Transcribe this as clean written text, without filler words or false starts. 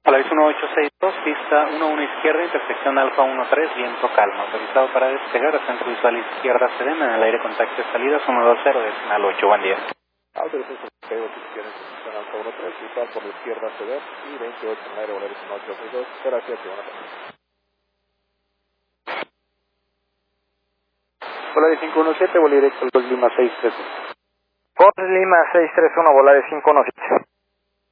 Polaris 1862, pista 11 izquierda, intersección Alfa 13, viento calma. Autorizado para despegar, ascenso visual izquierda sedena, en el aire contacto de salidas 120, decimal 8, buen día. Autorización despego, intersección intersección Alfa 13, visual por la izquierda ceder y 28 en el aire, Polaris 1862, gracias y buenas tardes. Polaris 517, vuelo directo al 2 Lima 631. 2 Lima 631, Volaris 517.